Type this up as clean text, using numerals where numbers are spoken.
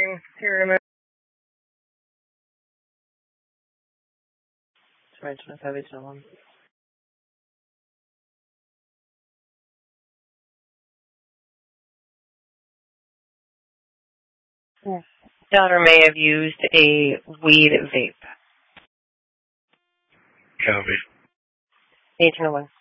Morning. Here, sorry, to have it on. Daughter may have used a weed vape. Copy. 1801.